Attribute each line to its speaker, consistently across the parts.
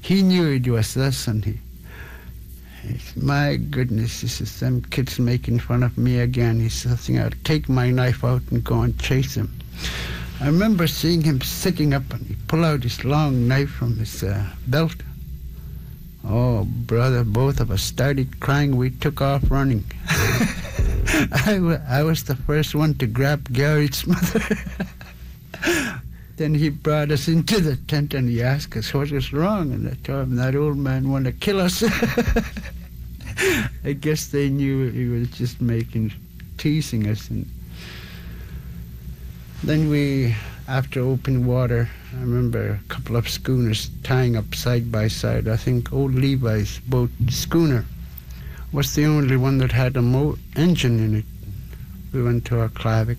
Speaker 1: He knew it was us, and my goodness, he says, them kids making fun of me again. He says, I think I'll take my knife out and go and chase him. I remember seeing him sitting up, and he pulled out his long knife from his belt. Oh, brother, both of us started crying. We took off running. I was the first one to grab Gary's mother. Then he brought us into the tent and he asked us what was wrong. And I told him that old man wanted to kill us. I guess they knew he was just teasing us. And then we, after open water, I remember a couple of schooners tying up side by side. I think old Levi's boat schooner was the only one that had a engine in it. We went to Aklavik.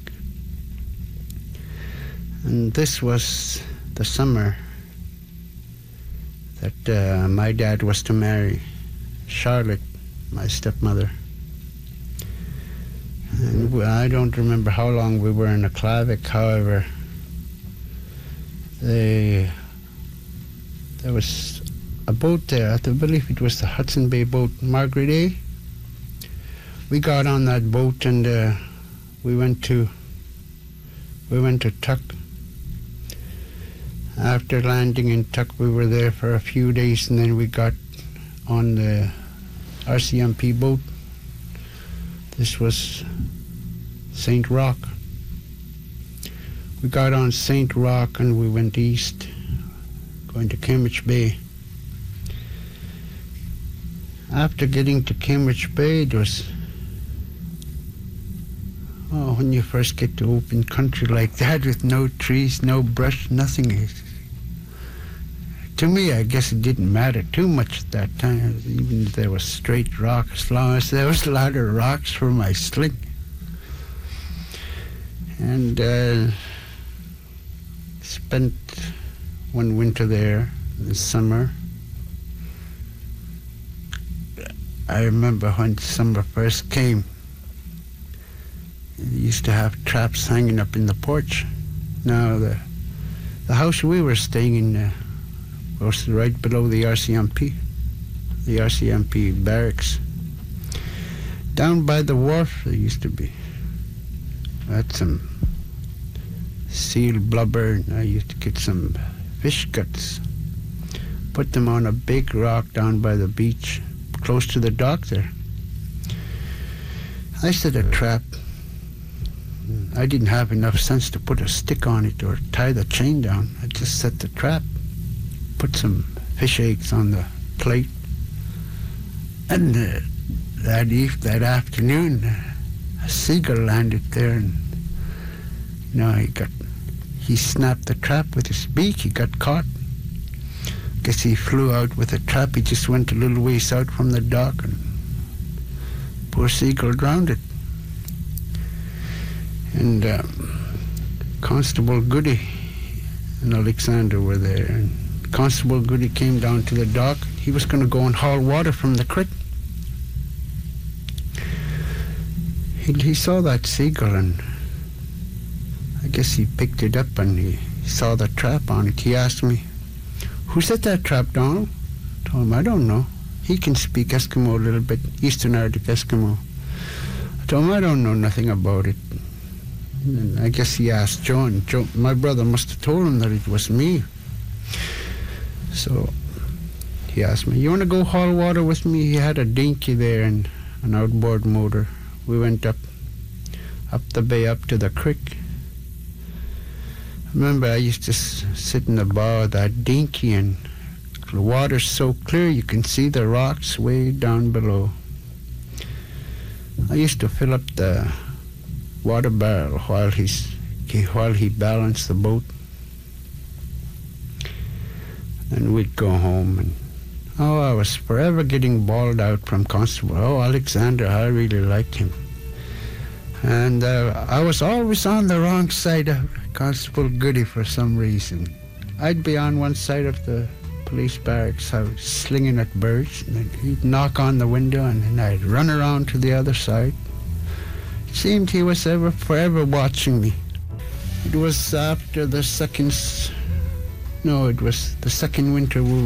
Speaker 1: And this was the summer that my dad was to marry Charlotte, my stepmother. And I don't remember how long we were in Aklavik. However, there was a boat there. I believe it was the Hudson Bay boat, Margaret A. We got on that boat and we went to Tuk. After landing in Tuk, we were there for a few days, and then we got on the RCMP boat. This was St. Rock. We got on St. Rock and we went east, going to Cambridge Bay. After getting to Cambridge Bay, it was, when you first get to open country like that with no trees, no brush, nothing. To me, I guess it didn't matter too much at that time, even if there was straight rock, as long as there was a lot of rocks for my sling. And spent one winter there, this summer. I remember when summer first came, we used to have traps hanging up in the porch. Now, the house we were staying in was right below the RCMP barracks. Down by the wharf, there used to be. Had some seal blubber, and I used to get some fish guts, put them on a big rock down by the beach, close to the dock there. I set a trap. I didn't have enough sense to put a stick on it or tie the chain down. I just set the trap, put some fish eggs on the plate, and that afternoon, a seagull landed there, and he snapped the trap with his beak. He got caught. Guess he flew out with the trap. He just went a little ways out from the dock, and poor seagull drowned it. And Constable Goody and Alexander were there, and Constable Goody came down to the dock. He was going to go and haul water from the creek. He saw that seagull, and I guess he picked it up, and he saw the trap on it. He asked me, "Who set that trap, Donald?" I told him, "I don't know." He can speak Eskimo a little bit, Eastern Arctic Eskimo. I told him, "I don't know nothing about it." And I guess he asked Joe, and Joe, my brother, must have told him that it was me. So he asked me, "You want to go haul water with me?" He had a dinky there and an outboard motor. We went up the bay, up to the creek. I remember I used to sit in the bow of that dinky, and the water's so clear you can see the rocks way down below. I used to fill up the water barrel while he balanced the boat, and we'd go home. And I was forever getting bawled out from Constable. Alexander, I really liked him. And I was always on the wrong side of Constable Goody for some reason. I'd be on one side of the police barracks, I was slinging at birds, and then he'd knock on the window, and then I'd run around to the other side. It seemed he was forever watching me. It was after the second winter we